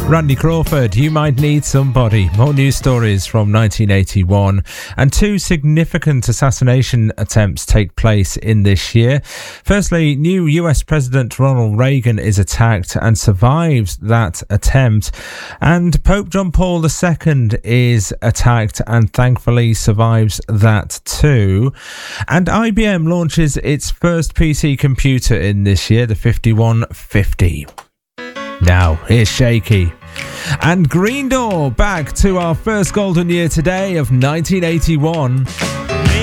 Randy Crawford, You Might Need Somebody. More news stories from 1981. And two significant assassination attempts take place in this year. Firstly, new US President Ronald Reagan is attacked and survives that attempt. And Pope John Paul II is attacked and thankfully survives that too. And IBM launches its first PC computer in this year, the 5150. Now, here's Shaky. And Green Door back to our first golden year today of 1981.